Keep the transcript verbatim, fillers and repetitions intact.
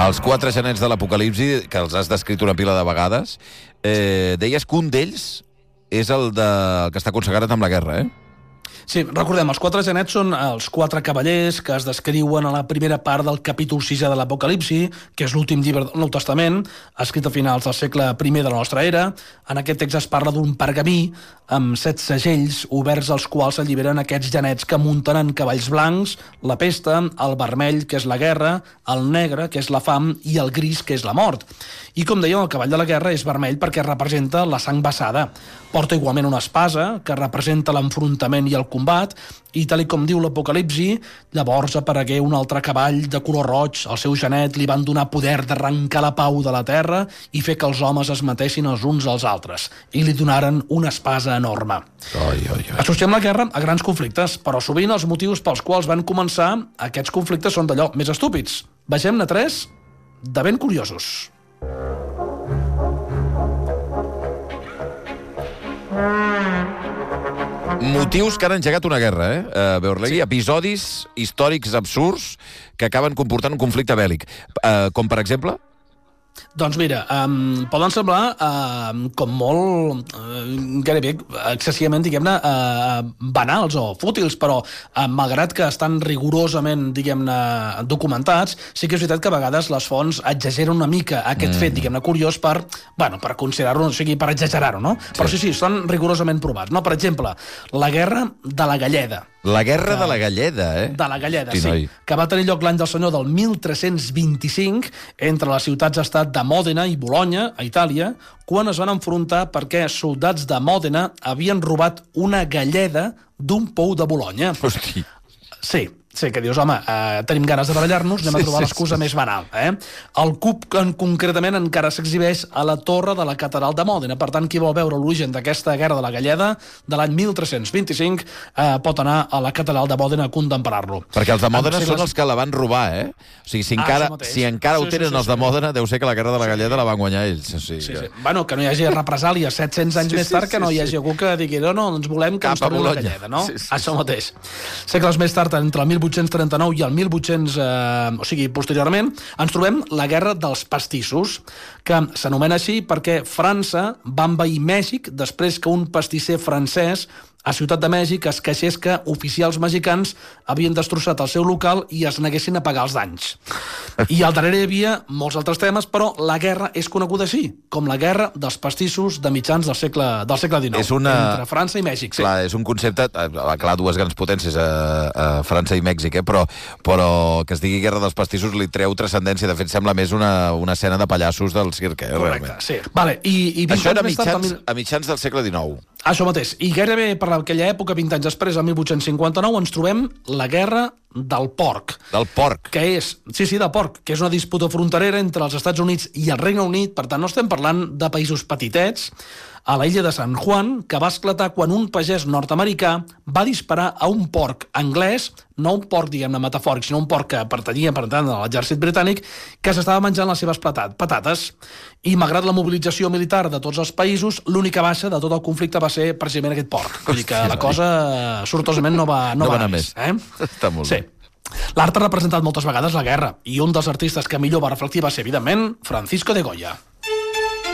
Els quatre genets de l'Apocalipsi, que els has descrit una pila de vegades, eh, deies que un d'ells és el, de, el que està consagrat amb la guerra, eh? Sí, recordem, els quatre genets són els quatre cavallers que es descriuen a la primera part del capítol sisè de l'Apocalipsi, que és l'últim llibre del Nou Testament, escrit a finals del segle primer de la nostra era. En aquest text es parla d'un pergamí amb set segells oberts als quals s'alliberen aquests genets que munten en cavalls blancs, la pesta, el vermell, que és la guerra, el negre, que és la fam, i el gris, que és la mort. I com dèiem, el cavall de la guerra és vermell perquè representa la sang vessada. Porta igualment una espasa, que representa l'enfrontament i el combat, i tal i com diu l'Apocalipsi, llavors aparegué un altre cavall de color roig, al seu genet li van donar poder d'arrencar la pau de la terra i fer que els homes es matessin els uns als altres, i li donaren una espasa enorme. Oi, oi, oi. Associem la guerra a grans conflictes, però sovint els motius pels quals van començar aquests conflictes són d'allò més estúpids. Vegem-ne tres de ben curiosos. Motius que han engegat una guerra, eh? Uh, Beorlegui, sí. Episodis històrics absurds que acaben comportant un conflicte bèl·lic. Uh, com, per exemple? Doncs mira, um, poden semblar uh, com molt, uh, gairebé excessivament, diguem-ne, uh, banals o fútils, però uh, malgrat que estan rigorosament, diguem-ne, documentats, sí que és veritat que a vegades les fonts exageren una mica aquest mm. fet, diguem-ne, curiós per, bueno, per considerar-ho, o sigui, per exagerar-ho, no? Sí. Però sí, sí, estan rigorosament provats, no? Per exemple, la guerra de la Galleda. La guerra que, de la Galleda, eh? De la Galleda, sí, sí, que va tenir lloc l'any del senyor del mil tres-cents vint-i-cinc entre les ciutats-estat de Mòdena i Bolonya, a Itàlia, quan es van enfrontar perquè soldats de Mòdena havien robat una galleda d'un pou de Bolonya. Hosti. Sí, sí, que dius, home, eh, tenim ganes de barallar-nos, anem a trobar l'excusa més banal. Eh? El cub, en, concretament, encara s'exhibeix a la torre de la catedral de Mòdena. Per tant, qui vol veure l'origen d'aquesta guerra de la Galleda de l'any mil tres-cents vint-i-cinc eh, pot anar a la catedral de Mòdena a contemplar-lo. Perquè els de Mòdena segles... són els que la van robar, eh? O sigui, si encara, ah, si encara sí, ho tenen sí, sí, els de Mòdena, deu ser que la guerra de la Galleda sí. la van guanyar ells. O sigui, sí, que... sí. Bueno, que no hi hagi represàlia setze-cents anys sí, més tard, que no hi hagi sí. algú que digui no, no, ens volem que Cap ens torni la Galleda, no? Sí, sí, Això mateix. Segles més tard, entre el mil vuit-cents trenta-nou i el mil vuit-cents, eh, o sigui, posteriorment, ens trobem la Guerra dels Pastissos, que s'anomena així perquè França va envair Mèxic després que un pastisser francès a Ciutat de Mèxic es queixés que oficials mexicans havien destrossat el seu local i es neguessin a pagar els danys. I al darrere hi havia molts altres temes, però la guerra és coneguda així, com la Guerra dels Pastissos de mitjans del segle, del segle dinou, és una... entre França i Mèxic. Sí. Clar, és un concepte, clar, dues grans potències a, a França i Mèxic, eh? però, però que es digui Guerra dels Pastissos li treu transcendència, de fet sembla més una, una escena de pallassos del circ, eh? Correcte, realment. Sí. Vale, i, i això era mitjans, tard, a mitjans del segle dinou. Això mateix, i gairebé per aquella època, vint anys després, el mil vuit-cents cinquanta-nou, ens trobem la Guerra del Porc. Del porc. Que és, sí, sí, del porc, que és una disputa fronterera entre els Estats Units i el Regne Unit, per tant no estem parlant de països petitets, a la illa de San Juan, que va esclatar quan un pagès nord-americà va disparar a un porc anglès, no un porc, diguem-ne, metafòric, sinó un porc que pertanyia, per tant, a l'exèrcit britànic, que s'estava menjant les seves patates. I, malgrat la mobilització militar de tots els països, l'única baixa de tot el conflicte va ser precisament aquest porc. Vull dir que la cosa, sortosament, no va, no no va anar més. Eh? Està molt sí. bé. L'art ha representat moltes vegades la guerra, i un dels artistes que millor va reflectir va ser, evidentment, Francisco de Goya.